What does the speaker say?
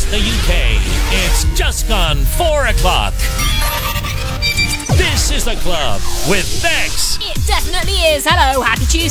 the UK. It's just gone 4 o'clock. This is The Club with Bex. It definitely is. Hello, happy Tuesday.